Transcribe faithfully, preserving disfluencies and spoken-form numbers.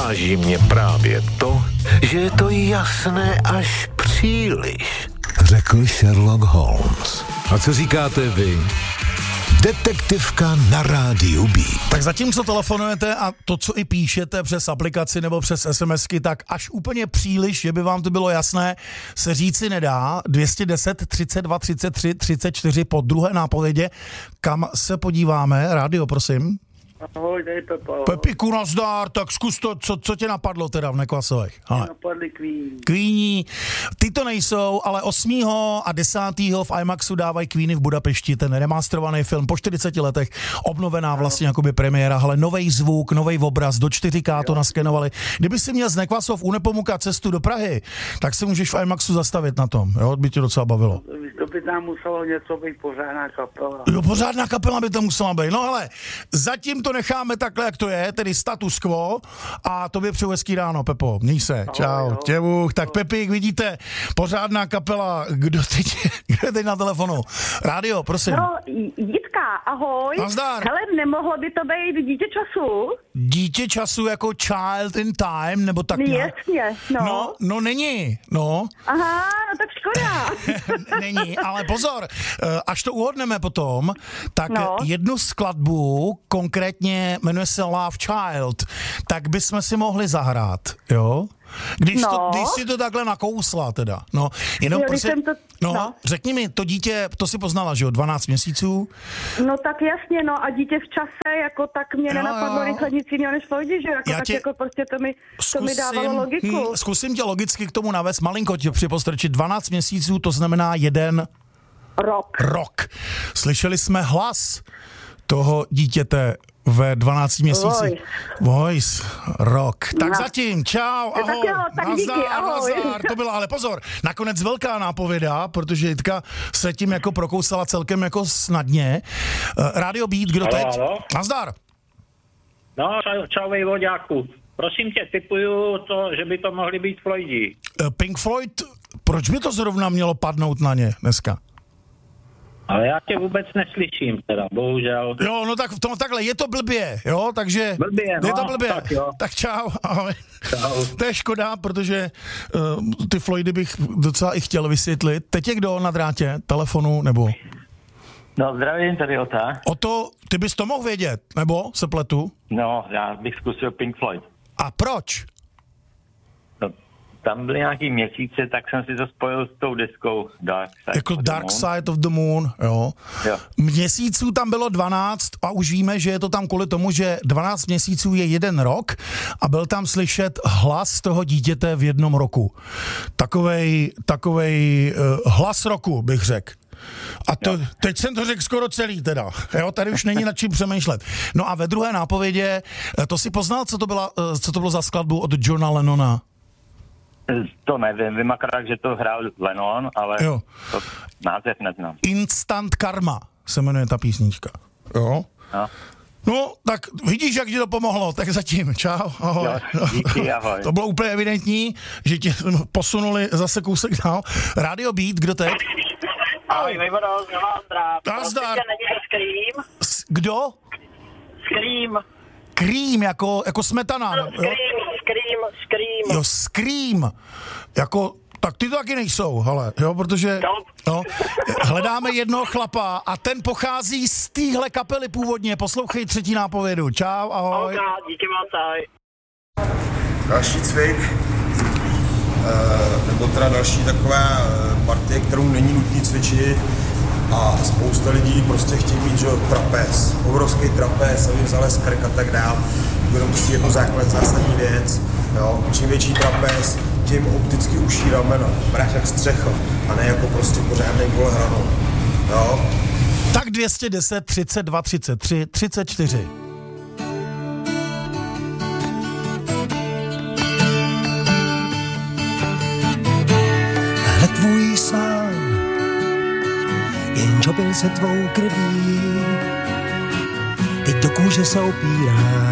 Uráží mě právě to, že je to jasné až příliš, řekl Sherlock Holmes. A co říkáte vy? Detektivka na rádiu B. Tak zatímco telefonujete a to, co i píšete přes aplikaci nebo přes SMSky, tak až úplně příliš, že by vám to bylo jasné, se říci nedá. dvě stě deset, třicet dva, třicet tři, třicet čtyři po druhé nápovědě. Kam se podíváme? Rádio, prosím. Ahoj, dej Pepo. Pepiku, nazdar, tak zkus to, co, co tě napadlo teda v Neklasovech? Mě napadli Queen. Queeni, ty to nejsou, ale osmého a desátého v IMAXu dávají Queeny v Budapešti, ten remasterovaný film po čtyřiceti letech, obnovená vlastně jakoby premiéra, ale novej zvuk, novej obraz, do čtyři ká to naskenovali. Kdyby si měl z Neklasov u Nepomuka cestu do Prahy, tak se můžeš v IMAXu zastavit na tom, jo, by tě docela bavilo. To by tam muselo něco být pořádná kapela. Jo, pořádná kapela by to musela být, no ale zatím to necháme takhle, jak to je, tedy status quo a tobě přeju hezký ráno, Pepo, měj se, čau, těvůch, tak Pepík, vidíte, pořádná kapela, kdo teď, kdo je teď na telefonu? Rádio, prosím. No, Jitka, ahoj. Nazdar. Hele, nemohlo by to být dítě času? Dítě času jako child in time, nebo tak nějak? Jasně, no. No, no není, no. Aha, no tak škoda. Není, ale pozor, až to uhodneme potom, tak no. jednu skladbu, konkrétně jmenuje se Love Child, tak bychom si mohli zahrát, jo? Když, no. to, když si to takhle nakousla teda, no, jenom jo, prostě, to, no, no, řekni mi, to dítě, to si poznala, že jo, dvanáct měsíců? No tak jasně, no a dítě v čase, jako tak mě jo, nenapadlo jo. rychle nic jiného než lidi, že jako, Já tak tě, jako prostě to mi, zkusím, to mi dávalo logiku. Hm, zkusím tě logicky k tomu navést, malinko tě připostrčit, dvanáct měsíců, to znamená jeden rok. rok. Slyšeli jsme hlas toho dítěte ve dvanácti měsících. Voice, rok. Tak no. Zatím, čau, ahoj. Tak jo, tak nazdar, díky, ahoj. nazdar. To bylo, ale pozor, nakonec velká nápověda, protože Jitka se tím jako prokousala celkem jako snadně. Uh, Radio Beat, kdo halo, teď? Halo. Nazdar. No, čau, čau vejvoďáku. Prosím tě, tipuju to, že by to mohli být Floydi. Uh, Pink Floyd, proč by to zrovna mělo padnout na ně dneska? Ale já tě vůbec neslyším teda, bohužel. Jo, no tak to, takhle, je to blbě, jo, takže... Blbě, no, je to blbě. tak jo. Tak čau, ahoj. Čau. To je škoda, protože uh, ty Floydy bych docela i chtěl vysvětlit. Teď je kdo na drátě, telefonu, nebo... No, zdravím, tady Ota. Oto, ty bys to mohl vědět, nebo se pletu? No, já bych zkusil Pink Floyd. A proč? No, tam byly nějaký měsíce, tak jsem si to spojil s tou deskou Dark Side Jako of the Dark Moon. Side of the Moon, jo. jo. Měsíců tam bylo dvanáct a už víme, že je to tam kvůli tomu, že dvanáct měsíců je jeden rok a byl tam slyšet hlas toho dítěte v jednom roku. Takovej, takovej uh, hlas roku, bych řekl. A to, teď jsem to řekl skoro celý teda, jo, tady už není nad čím přemýšlet. No a ve druhé nápovědě, to si poznal, co to, byla, co to bylo za skladbu od Johna Lennona? To nevím, vím akorát, že to hrál Lennon, ale jo. To název neznám. Instant Karma se jmenuje ta písnička, jo. No. No, tak vidíš, jak ti to pomohlo, tak zatím, čau, ahoj. Jo, díky, ahoj. To bylo úplně evidentní, že tě posunuli zase kousek dál. Radio Beat, kdo teď? Ahoj, Vejvodo, z Nová Nazdar. Scream. Kdo? Scream. Cream, jako, jako smetana. No, Scream, Scream, Scream. Jo, Scream. Jako, tak ty to taky nejsou, hele, jo, protože no, hledáme jednoho chlapa a ten pochází z téhle kapely původně. Poslouchej třetí nápovědu. Čau, ahoj. Ok, díky moc, ahoj. Další cvik, e, nebo teda další taková partie, kterou není nutný cvičit a spousta lidí prostě chtějí mít, že trapez, obrovský trapez, aby vzali skrk a tak dál. Jenom prostě jednu základ, zásadní věc, jo. Čím větší trapez, tím opticky uší rameno, brát jak střecha a ne jako prostě pořádnej vole hranou, jo. Tak dvě stě deset, třicet dva, třicet tři, třicet čtyři. Hle tvůj sám, jenž opil se tvou krví, teď do kůže se opírá